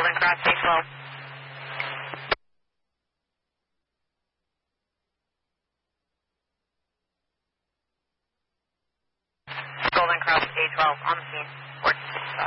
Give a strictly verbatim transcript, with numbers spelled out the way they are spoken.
Golden Cross A twelve. Golden Cross A twelve on the scene.